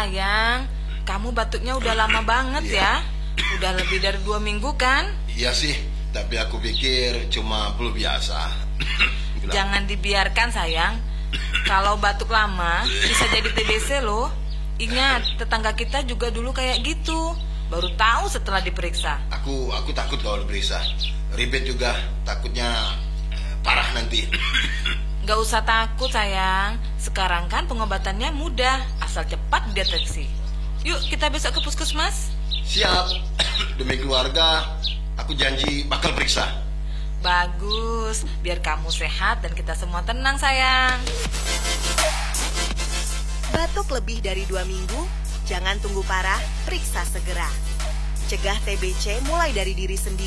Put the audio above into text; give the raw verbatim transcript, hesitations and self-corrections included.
Sayang, kamu batuknya udah lama banget ya. Udah lebih dari dua minggu kan? Iya sih, tapi aku pikir cuma flu biasa. Jangan dibiarkan sayang. Kalau batuk lama bisa jadi T B C loh. Ingat, tetangga kita juga dulu kayak gitu. Baru tahu setelah diperiksa. Aku aku takut kalau diperiksa. Ribet juga, takutnya eh, parah nanti. Gak usah takut sayang. Sekarang kan pengobatannya mudah, asal cepat dideteksi. Yuk kita besok ke puskesmas. Siap. Demi keluarga, aku janji bakal periksa. Bagus, biar kamu sehat dan kita semua tenang sayang. Batuk lebih dari dua minggu? Jangan tunggu parah, periksa segera. Cegah T B C mulai dari diri sendiri.